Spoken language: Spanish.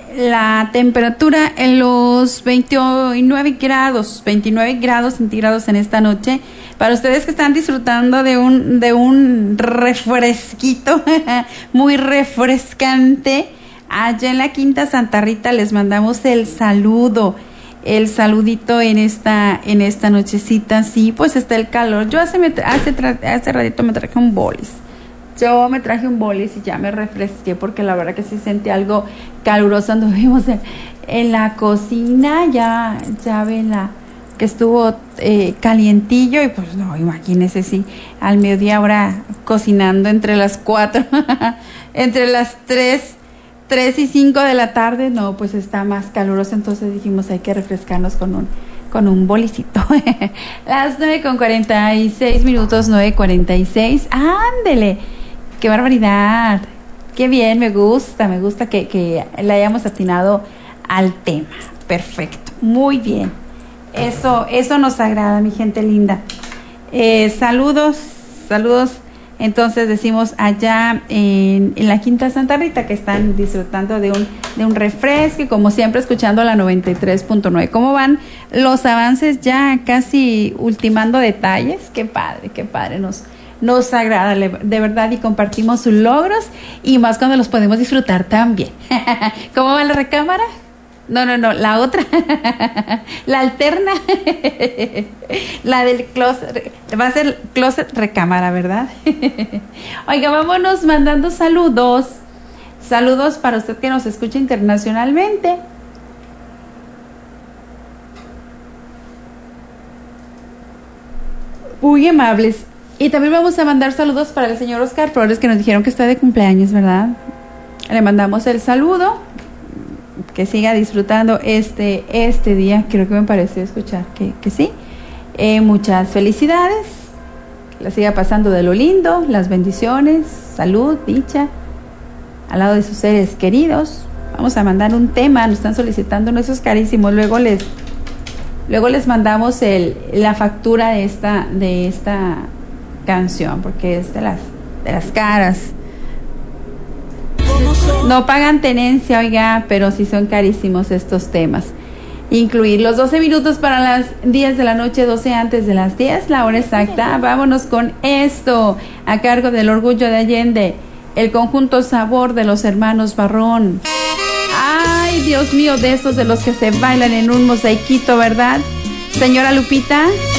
la temperatura en los 29 grados centígrados en esta noche. Para ustedes que están disfrutando de un refresquito muy refrescante, allá en la Quinta Santa Rita les mandamos el saludito en esta nochecita. Sí, pues está el calor. Yo hace ratito me traje un bolis. Y ya me refresqué porque la verdad que sí sentí algo caluroso. Anduvimos en la cocina, ya ven que estuvo calientillo y pues no, imagínese si al mediodía ahora cocinando entre las 4, entre las 3 y 5 de la tarde, no, pues está más caluroso, entonces dijimos hay que refrescarnos con un bolicito. Las 9:46, 9:46, ándele, qué barbaridad, qué bien, me gusta que le hayamos atinado al tema, perfecto, muy bien. Eso nos agrada, mi gente linda. Saludos. Entonces decimos allá en la Quinta Santa Rita que están disfrutando de un refresco y como siempre escuchando la 93.9. ¿Cómo van los avances ya casi ultimando detalles? Qué padre, nos agrada de verdad y compartimos sus logros y más cuando los podemos disfrutar también. ¿Cómo va la recámara? No, la otra, la alterna, la del closet, va a ser closet recámara, ¿verdad? Oiga, vámonos mandando saludos para usted que nos escucha internacionalmente. Muy amables. Y también vamos a mandar saludos para el señor Oscar Flores, que nos dijeron que está de cumpleaños, ¿verdad? Le mandamos el saludo. Que siga disfrutando este día. Creo que me pareció escuchar que sí. Muchas felicidades. Que la siga pasando de lo lindo. Las bendiciones, salud, dicha. Al lado de sus seres queridos. Vamos a mandar un tema. Nos están solicitando nuestros carísimos. Luego les mandamos la factura de esta canción. Porque es de las caras. No pagan tenencia, oiga, pero sí son carísimos estos temas. Incluir los 12 minutos para las 10 de la noche, 12 antes de las 10, la hora exacta. Vámonos con esto, a cargo del Orgullo de Allende, el conjunto Sabor de los hermanos Barrón. Ay, Dios mío, de esos de los que se bailan en un mosaiquito, ¿verdad? Señora Lupita.